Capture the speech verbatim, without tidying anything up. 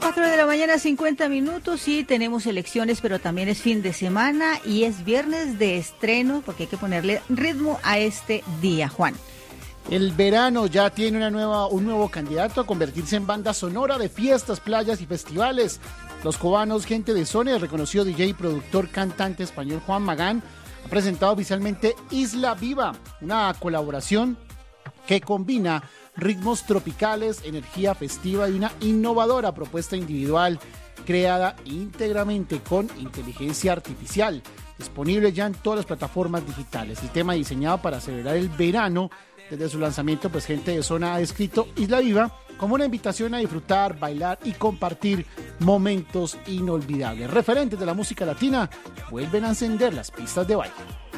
cuatro de la mañana, cincuenta minutos, y tenemos elecciones, pero también es fin de semana y es viernes de estreno, porque hay que ponerle ritmo a este día, Juan. El verano ya tiene una nueva, un nuevo candidato a convertirse en banda sonora de fiestas, playas y festivales. Los cubanos, gente de zona, el reconocido D J, productor, cantante español Juan Magán, ha presentado oficialmente Isla Viva, una colaboración que combina ritmos tropicales, energía festiva y una innovadora propuesta individual creada íntegramente con inteligencia artificial, disponible ya en todas las plataformas digitales. El tema diseñado para celebrar el verano. Desde su lanzamiento, pues gente de zona ha descrito Isla Viva como una invitación a disfrutar, bailar y compartir momentos inolvidables. Referentes de la música latina vuelven a encender las pistas de baile.